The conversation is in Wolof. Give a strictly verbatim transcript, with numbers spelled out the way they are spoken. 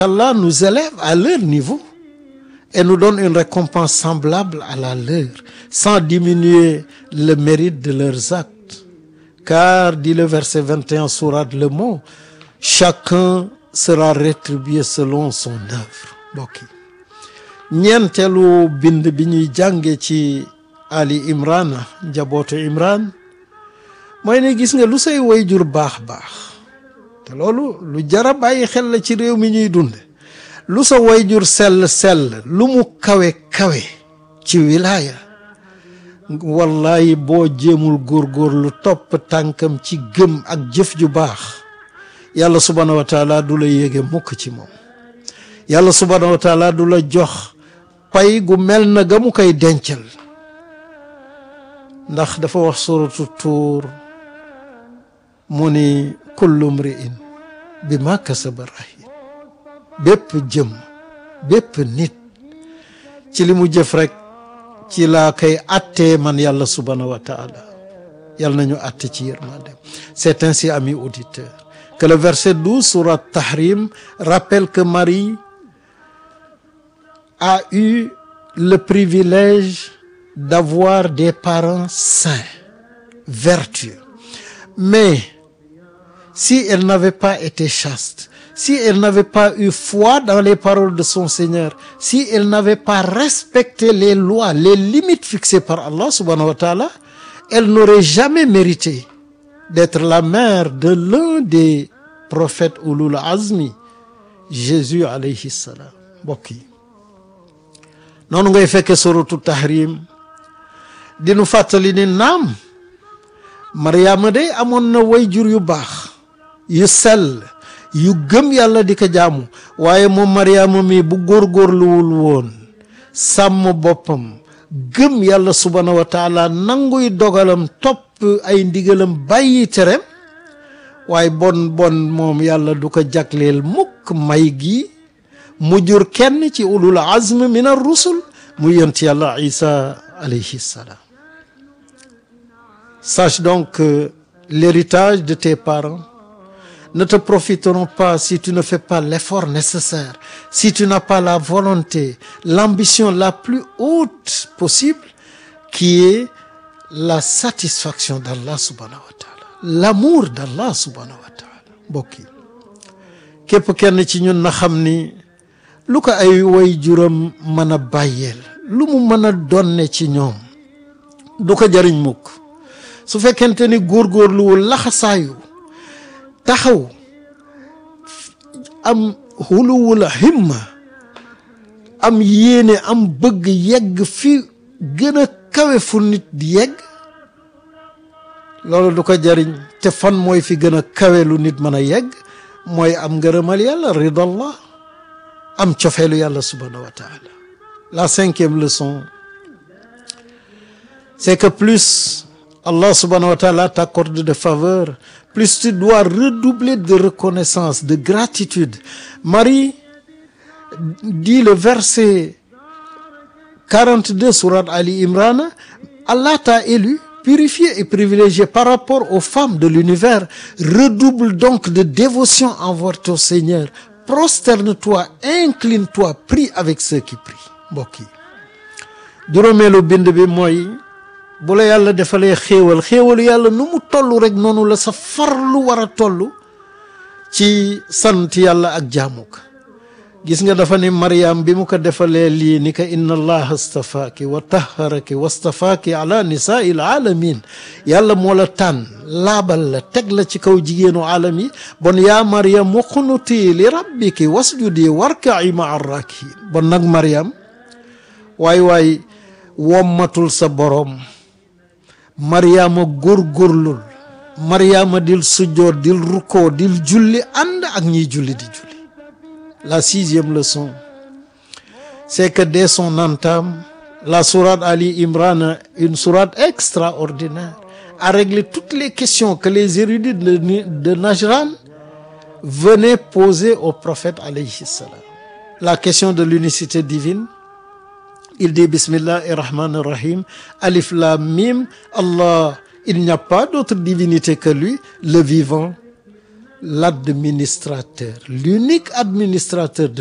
Allah nous élève à leur niveau et nous donne une récompense semblable à la leur, sans diminuer le mérite de leurs actes. Car, dit le verset vingt et un sourate Le Mot, chacun sera rétribué selon son œuvre. Mbokk yi ñeenteelu bind bi ñuy jànge ci Ali Imran njabootu Imran mooy ne gis nga lu say wayjur baax baax te loolu lu jara bàyyi xel la ci réew mi ñuy dund. lu sa wayjur sell sell lu mu kawe kawe ci wilaaya wallahi boo jéemul góorgóorlu topp tànkam ci gëm ak jëf ju baax yàlla subhanahu wa taala du la yéege mukk ci moom. yàlla subhanahu wa taala du la jox pay gu mel na ga mu koy dencal ndax dafa wax suratu tuur mu ni kullu mri'in bi ma kasaba rahin. bépp jëm bépp nit ci li mu jëf rek ci laa koy attee man yàlla subhanahu wa taala yàlla nañu atte ci yërmande. C'est ainsi, amis auditeurs, que le verset douze sourate Tahrim rappelle que Marie a eu le privilège d'avoir des parents saints, vertueux. Mais si elle n'avait pas été chaste, si elle n'avait pas eu foi dans les paroles de son Seigneur, si elle n'avait pas respecté les lois, les limites fixées par Allah subhanahu wa ta'ala, elle n'aurait jamais mérité d'être la mère de l'un des prophètes ulul azmi, Jésus alayhi salam. Mbokk yi noonu ngay fekke suratu Tahrim di nu fàttali ni naam Mariama de amoon na wayjur yu baax yu sell yu gëm yàlla di ko jaamu waaye moom Mariama mi bu góorgóorluwul woon sàmm boppam gëm yàlla subhanahu wa taala nanguy dogalam topp ay ndigalam bàyyi tereem waaye bon bon moom yàlla du ko jagleel mukk may gi mu jur kenn ci ulul azm min ar-rusul mu yont yàlla Isa alayhi salam. Sache donc que l'héritage de tes parents ne te profiteront pas si tu ne fais pas l'effort nécessaire, si tu n'as pas la volonté, l'ambition la plus haute possible, qui est la satisfaction d'Allah subhanahu wa ta'ala, l'amour d'Allah subhanahu wa ta'ala. Mbokk yi képp kenn ci ñun na xam ni lu ko ay way juram mën a bàyyeel lu mu mën a donne ci ñoom du ko jariñ mukk su fekkente ni góorgóorluwul laxasaayu taxaw am xuluwul himma am yéene am bëgg yegg fi gën a kawe fu nit di yegg loolu du ko jariñ te fan mooy fi gën a kawe lu nit mën a yegg mooy am ngërëmal yàlla ridallah am cofeelu yàlla subhanahu wa taala. La cinquième leçon, c'est que plus Allah subhanahu wa ta'ala t'accorde de faveur, plus tu dois redoubler de reconnaissance, de gratitude. Marie dit le verset quarante-deux sourate Ali Imran, Allah t'a élu, purifié et privilégié par rapport aux femmes de l'univers. Redouble donc de dévotion envers ton Seigneur. Prosterne-toi, incline-toi, prie avec ceux qui prient. Mbokk yi juróomeelu bind bi mooy bu la yàlla defalee xéewal xéewalu yàlla nu mu toll rek noonu la sa farlu war a toll ci sant yàlla ak jaamu ko. gis nga dafa ni Maryam bi mu ko defalee lii ni ko inna allaha astafaaki wa tahharaki wa astafaaki ala nisaa'il alamin yàlla moo la tànn laabal la teg la ci kaw jigéenu alam yi bon yaa Maryam uqnuti li rabbiki wasjudi warka'i ma'a raakiin. Bon nag Maryam waay waay wommatul sa boroom Maryama góorgóorlul Maryama dil sujjoot dil rukkoo dil julli ànd ak ñiy julli di julli. La sixième leçon, c'est que dès son entame, la sourate Ali Imran, une sourate extraordinaire, a réglé toutes les questions que les érudits de, de Najran venaient poser au prophète alayhi salam. La question de l'unicité divine, il dit Bismillahir Rahmanir Rahim, Alif Lam Mim, Allah, il n'y a pas d'autre divinité que lui, le vivant, l'administrateur, l'unique administrateur de